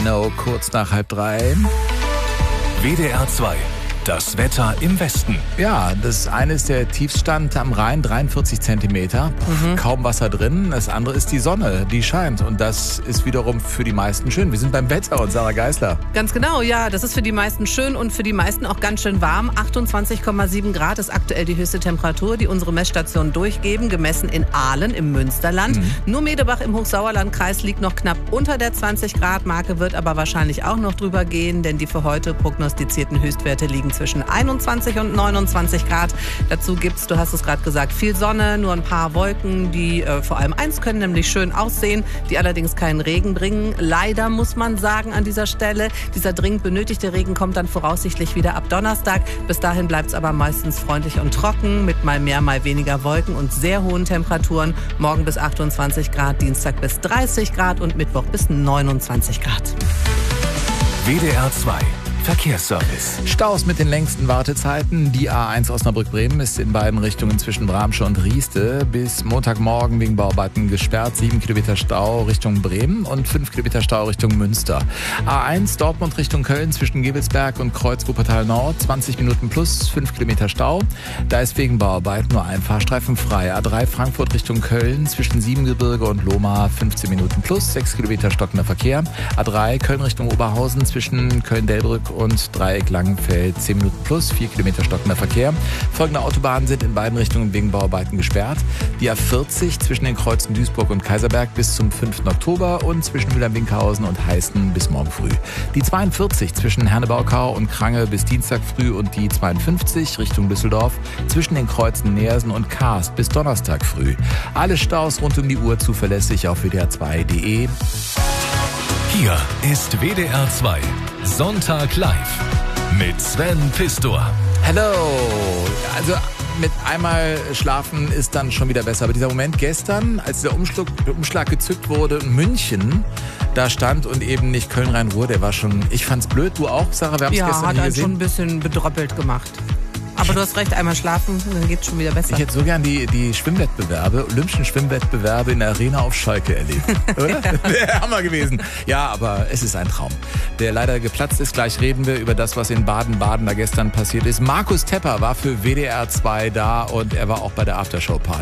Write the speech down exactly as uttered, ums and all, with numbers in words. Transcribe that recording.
Dino, kurz nach halb drei. W D R zwei. Das Wetter im Westen. Ja, das eine ist der Tiefstand am Rhein, dreiundvierzig Zentimeter. Mhm. Kaum Wasser drin. Das andere ist die Sonne, die scheint. Und das ist wiederum für die meisten schön. Wir sind beim Wetter und Sarah Geisler. Ganz genau, ja. Das ist für die meisten schön und für die meisten auch ganz schön warm. achtundzwanzig Komma sieben Grad ist aktuell die höchste Temperatur, die unsere Messstationen durchgeben. Gemessen in Aalen im Münsterland. Mhm. Nur Medebach im Hochsauerlandkreis liegt noch knapp unter der zwanzig Grad Marke, wird aber wahrscheinlich auch noch drüber gehen, denn die für heute prognostizierten Höchstwerte liegen zwischen einundzwanzig und neunundzwanzig Grad. Dazu gibt's, du hast es gerade gesagt, viel Sonne, nur ein paar Wolken, die äh, vor allem eins können, nämlich schön aussehen, die allerdings keinen Regen bringen. Leider muss man sagen an dieser Stelle, dieser dringend benötigte Regen kommt dann voraussichtlich wieder ab Donnerstag. Bis dahin bleibt's aber meistens freundlich und trocken mit mal mehr, mal weniger Wolken und sehr hohen Temperaturen. Morgen bis achtundzwanzig Grad, Dienstag bis dreißig Grad und Mittwoch bis neunundzwanzig Grad. W D R zwei. Verkehrsservice. Staus mit den längsten Wartezeiten. Die A eins Osnabrück-Bremen ist in beiden Richtungen zwischen Bramsche und Rieste bis Montagmorgen wegen Bauarbeiten gesperrt. Sieben Kilometer Stau Richtung Bremen und fünf Kilometer Stau Richtung Münster. A eins Dortmund Richtung Köln zwischen Gebelsberg und Kreuz Wuppertal Nord. zwanzig Minuten plus fünf Kilometer Stau. Da ist wegen Bauarbeiten nur ein Fahrstreifen frei. A drei Frankfurt Richtung Köln zwischen Siebengebirge und Lohmar. fünfzehn Minuten plus sechs Kilometer stockender Verkehr. A drei Köln Richtung Oberhausen zwischen Köln-Delbrück und Dreieck Langenfeld, zehn Minuten plus, vier Kilometer stockender Verkehr. Folgende Autobahnen sind in beiden Richtungen wegen Bauarbeiten gesperrt. Die A vierzig zwischen den Kreuzen Duisburg und Kaiserberg bis zum fünften Oktober und zwischen Mühlheim-Winkhausen und Heißen bis morgen früh. Die zweiundvierzig zwischen Hernebaukau und Krange bis Dienstag früh und die zweiundfünfzig Richtung Düsseldorf zwischen den Kreuzen Neersen und Karst bis Donnerstag früh. Alle Staus rund um die Uhr zuverlässig auf W D R zwei Punkt de. Hier ist W D R zwei. Sonntag live mit Sven Pistor. Hello. Also mit einmal schlafen ist dann schon wieder besser. Aber dieser Moment gestern, als der Umschlag, der Umschlag gezückt wurde in München, da stand und eben nicht Köln-Rhein-Ruhr, der war schon, ich fand's blöd. Du auch, Sarah? Wir haben's ja, gestern hat hier einen gesehen. schon ein bisschen bedröppelt gemacht. Aber du hast recht, einmal schlafen, dann geht's schon wieder besser. Ich hätte so gern die, die Schwimmwettbewerbe, Olympischen Schwimmwettbewerbe in der Arena auf Schalke erlebt. Oder? Wäre Hammer gewesen. Ja, aber es ist ein Traum, der leider geplatzt ist. Gleich reden wir über das, was in Baden-Baden da gestern passiert ist. Markus Tepper war für W D R zwei da und er war auch bei der Aftershow-Party.